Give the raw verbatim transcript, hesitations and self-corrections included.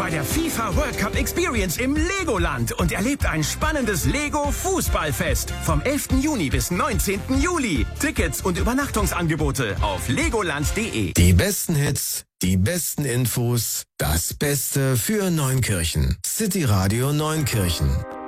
bei der FIFA World Cup Experience im Legoland und erlebt ein spannendes Lego-Fußballfest vom elften Juni bis neunzehnten Juli. Tickets und Übernachtungsangebote auf legoland punkt de. Die besten Hits, die besten Infos, das Beste für Neunkirchen. City Radio Neunkirchen.